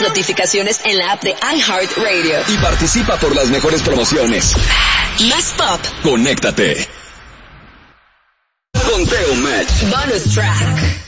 notificaciones en la app de iHeartRadio. Y participa por las mejores promociones. Más pop. Conéctate. Conteo Match. Bonus track.